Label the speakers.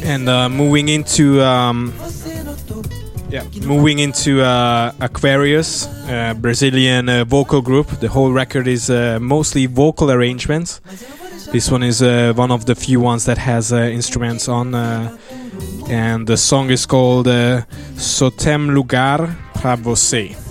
Speaker 1: And moving into Aquarius, Brazilian vocal group. The whole record is mostly vocal arrangements. This one is one of the few ones that has instruments on, and the song is called Só Tem Lugar Pra Você.